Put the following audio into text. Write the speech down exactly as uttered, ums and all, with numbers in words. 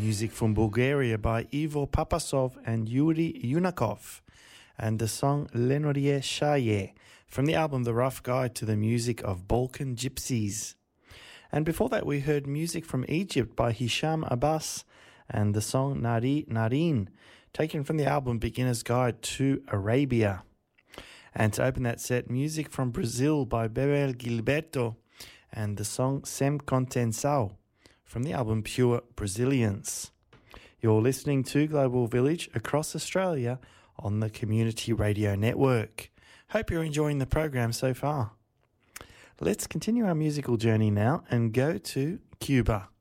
Music from Bulgaria by Ivo Papasov and Yuri Yunakov, and the song Lenorie Shaye from the album The Rough Guide to the Music of Balkan Gypsies. And before that we heard music from Egypt by Hisham Abbas and the song Nari Narin, taken from the album Beginner's Guide to Arabia. And to open that set, music from Brazil by Bebel Gilberto and the song Sem Contensao from the album Pure Brazilians. You're listening to Global Village across Australia on the Community Radio Network. Hope you're enjoying the program so far. Let's continue our musical journey now and go to Cuba.